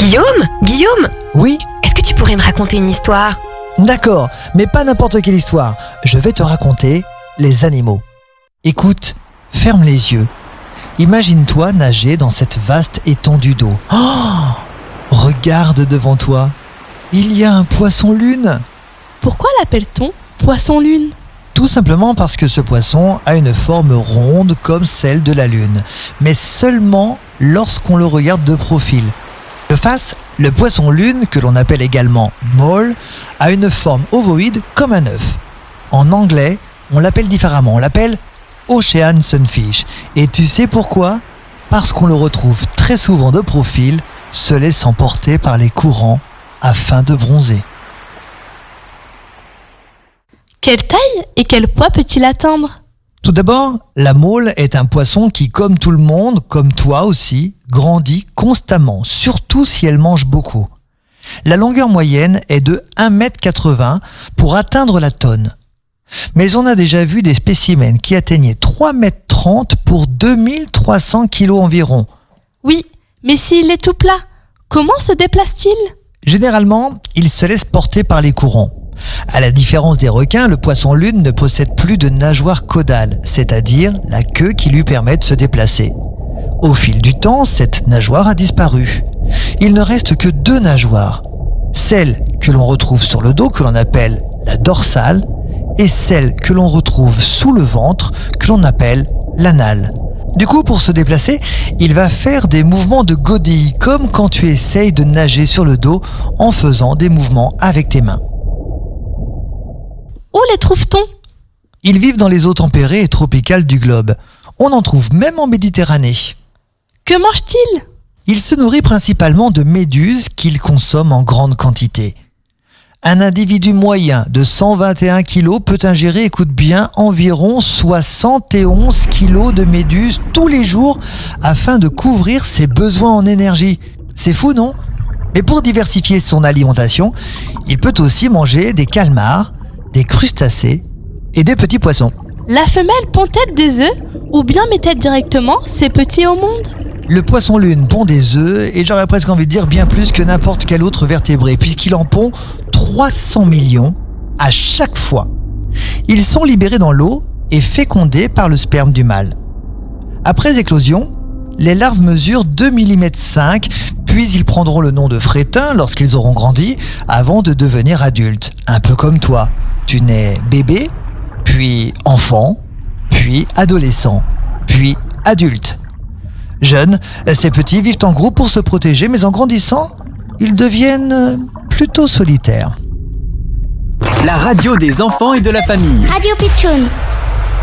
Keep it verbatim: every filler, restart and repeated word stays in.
Guillaume Guillaume Oui, Est-ce que tu pourrais me raconter une histoire? d'accord, mais pas n'importe quelle histoire. Je vais te raconter les animaux. Écoute, ferme les yeux. Imagine-toi nager dans cette vaste étendue d'eau. Oh, regarde devant toi. Il y a un poisson-lune. Pourquoi l'appelle-t-on poisson-lune? Tout simplement parce que ce poisson a une forme ronde comme celle de la lune, mais seulement lorsqu'on le regarde de profil. De face, le poisson-lune, que l'on appelle également mole, a une forme ovoïde comme un œuf. En anglais, on l'appelle différemment, on l'appelle Ocean Sunfish. Et tu sais pourquoi? Parce qu'on le retrouve très souvent de profil, se laissant porter par les courants afin de bronzer. Quelle taille et quel poids peut-il atteindre? Tout d'abord, la mole est un poisson qui, comme tout le monde, comme toi aussi, grandit constamment, surtout si elle mange beaucoup. La longueur moyenne est de un mètre quatre-vingts pour atteindre la tonne. Mais on a déjà vu des spécimens qui atteignaient trois mètres trente pour deux mille trois cents kilos environ. Oui, mais s'il est tout plat, comment se déplace-t-il? Généralement, il se laisse porter par les courants. À la différence des requins, le poisson-lune ne possède plus de nageoire caudale, c'est-à-dire la queue qui lui permet de se déplacer. Au fil du temps, cette nageoire a disparu. Il ne reste que deux nageoires. Celle que l'on retrouve sur le dos, que l'on appelle la dorsale, et celle que l'on retrouve sous le ventre, que l'on appelle l'anale. Du coup, pour se déplacer, il va faire des mouvements de godille, comme quand tu essayes de nager sur le dos en faisant des mouvements avec tes mains. Où les trouve-t-on? Ils vivent dans les eaux tempérées et tropicales du globe. On en trouve même en Méditerranée. Que mange-t-il? Il se nourrit principalement de méduses qu'il consomme en grande quantité. Un individu moyen de cent vingt et un kilos peut ingérer, écoute bien, environ soixante et onze kilos de méduses tous les jours afin de couvrir ses besoins en énergie. C'est fou, non? Mais pour diversifier son alimentation, il peut aussi manger des calmars, des crustacés et des petits poissons. La femelle pond-elle des œufs ou bien met-elle directement ses petits au monde? Le poisson-lune pond des œufs et j'aurais presque envie de dire bien plus que n'importe quel autre vertébré puisqu'il en pond trois cents millions à chaque fois. Ils sont libérés dans l'eau et fécondés par le sperme du mâle. Après éclosion, les larves mesurent deux virgule cinq millimètres, puis ils prendront le nom de frétins lorsqu'ils auront grandi avant de devenir adultes, un peu comme toi. Tu nais bébé, puis enfant, puis adolescent, puis adulte. Jeunes, ces petits vivent en groupe pour se protéger, mais en grandissant, ils deviennent plutôt solitaires. La radio des enfants et de la famille. Radio Pitchoun.